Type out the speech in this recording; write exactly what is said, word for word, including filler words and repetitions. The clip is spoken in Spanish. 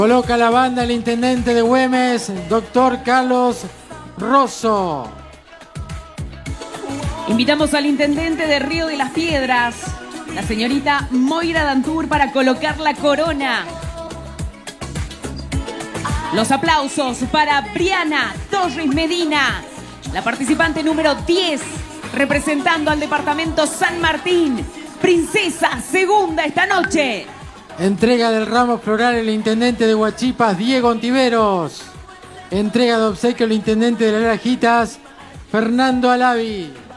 Coloca la banda el intendente de Güemes, doctor Carlos Rosso. Invitamos al intendente de Río de las Piedras, la señorita Moira Dantur, para colocar la corona. Los aplausos para Briana Torres Medina, la participante número diez, representando al departamento San Martín, princesa segunda esta noche. Entrega del ramo floral el intendente de Huachipas, Diego Ontiveros. Entrega de obsequio el intendente de las Lajitas, Fernando Alavi.